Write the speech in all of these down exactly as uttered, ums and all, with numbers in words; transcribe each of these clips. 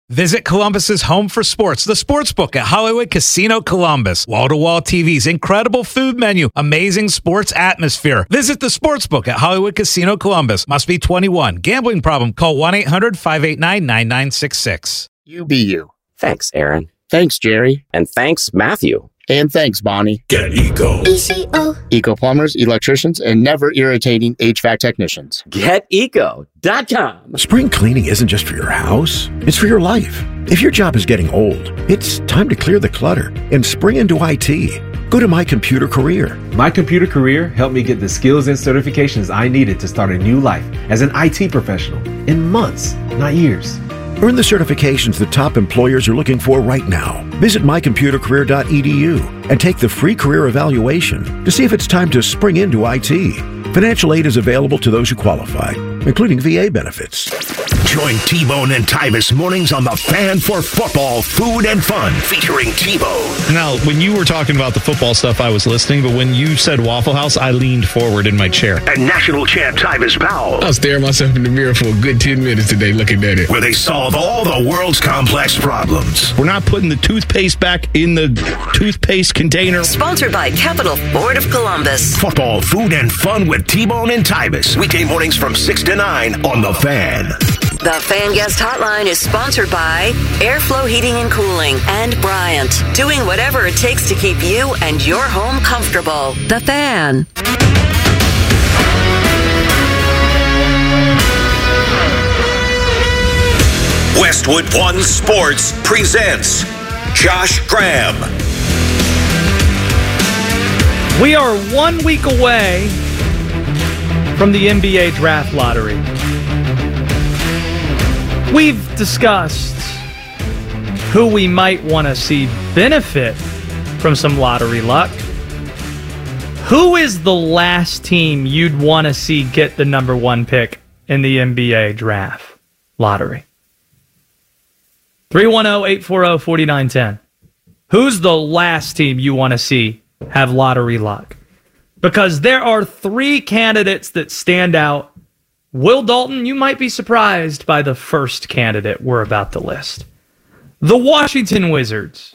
Visit Columbus's home for sports, the Sportsbook at Hollywood Casino Columbus. Wall-to-wall T Vs, incredible food menu, amazing sports atmosphere. Visit the Sportsbook at Hollywood Casino Columbus. Must be twenty-one. Gambling problem? Call one eight hundred five eight nine nine nine six six. You be you. Thanks, Aaron. Thanks, Jerry. And thanks, Matthew. And thanks, Bonnie. Get Eco. E C O. Eco plumbers, electricians, and never irritating H V A C technicians. Get eco dot com. Spring cleaning isn't just for your house, it's for your life. If your job is getting old, it's time to clear the clutter and spring into I T. Go to My Computer Career. My Computer Career helped me get the skills and certifications I needed to start a new life as an I T professional in months, not years. Earn the certifications the top employers are looking for right now. Visit my computer career dot e d u and take the free career evaluation to see if it's time to spring into I T. Financial aid is available to those who qualify, including V A benefits. Join T-Bone and Tyvis mornings on The Fan for football, food, and fun, featuring T-Bone. Now, when you were talking about the football stuff, I was listening, but when you said Waffle House, I leaned forward in my chair. And national champ Tyvis Powell. I was staring myself in the mirror for a good ten minutes today looking at it. Where they solve all the world's complex problems. We're not putting the toothpaste back in the toothpaste container. Sponsored by Capital Ford of Columbus. Football, food, and fun with T-Bone and Tyvis. Weekday mornings from six to nine on The Fan. The Fan Guest Hotline is sponsored by Airflow Heating and Cooling and Bryant, doing whatever it takes to keep you and your home comfortable. The Fan. Westwood One Sports presents Josh Graham. We are one week away from the N B A Draft Lottery. We've discussed who we might want to see benefit from some lottery luck. Who is the last team you'd want to see get the number one pick in the N B A Draft Lottery? three one zero, eight four zero, four nine one zero. Who's the last team you want to see have lottery luck? Because there are three candidates that stand out. Will Dalton, you might be surprised by the first candidate we're about to list. The Washington Wizards.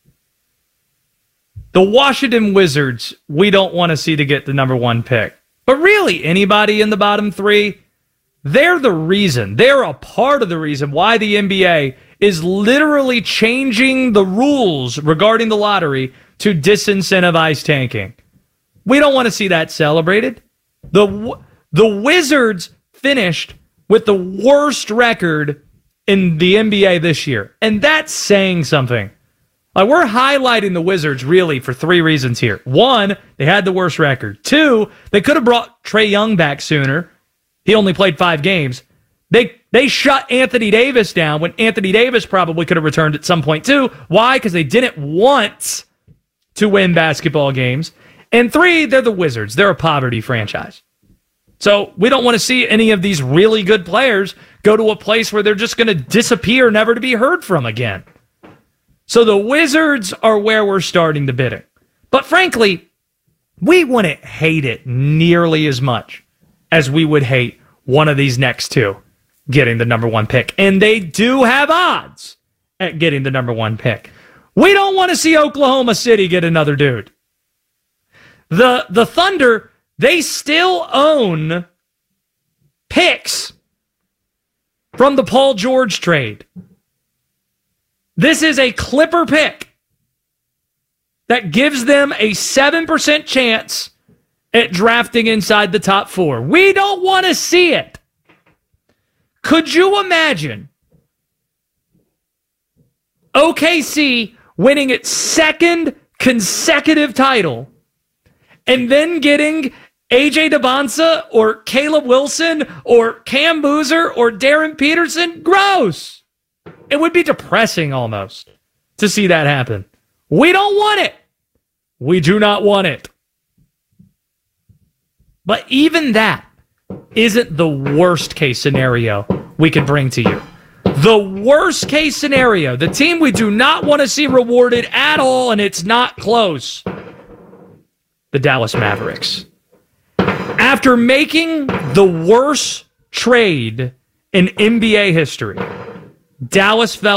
The Washington Wizards, we don't want to see to get the number one pick. But really, anybody in the bottom three, they're the reason. They're a part of the reason why the N B A is literally changing the rules regarding the lottery to disincentivize tanking. We don't want to see that celebrated. The, the Wizards finished with the worst record in the N B A this year. And that's saying something. Like, we're highlighting the Wizards really for three reasons here. One, they had the worst record. Two, they could have brought Trae Young back sooner. He only played five games. They they shut Anthony Davis down when Anthony Davis probably could have returned at some point too. Why? Because they didn't want to win basketball games. And three, they're the Wizards. They're a poverty franchise. So we don't want to see any of these really good players go to a place where they're just going to disappear, never to be heard from again. So the Wizards are where we're starting the bidding. But frankly, we wouldn't hate it nearly as much as we would hate one of these next two getting the number one pick. And they do have odds at getting the number one pick. We don't want to see Oklahoma City get another dude. The, the Thunder... They still own picks from the Paul George trade. This is a Clipper pick that gives them a seven percent chance at drafting inside the top four. We don't want to see it. Could you imagine O K C winning its second consecutive title and then getting A J Debonsa or Caleb Wilson or Cam Boozer or Darren Peterson? Gross. It would be depressing almost to see that happen. We don't want it. We do not want it. But even that isn't the worst case scenario we could bring to you. The worst case scenario, the team we do not want to see rewarded at all, and it's not close, the Dallas Mavericks. After making the worst trade in N B A history, Dallas fell